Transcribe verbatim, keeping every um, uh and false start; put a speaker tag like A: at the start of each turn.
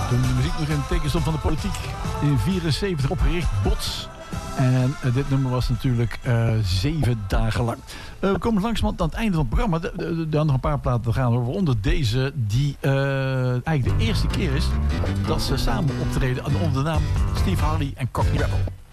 A: Toen de muziek nog in het teken stond van de politiek. In vierenzeventig opgericht, Bots. En uh, dit nummer was natuurlijk uh, zeven dagen lang. Uh, we komen langzamerhand aan het einde van het programma. Er nog een paar platen te gaan over. Onder deze die uh, eigenlijk de eerste keer is dat ze samen optreden onder de naam Steve Harley en Cockney Rebel.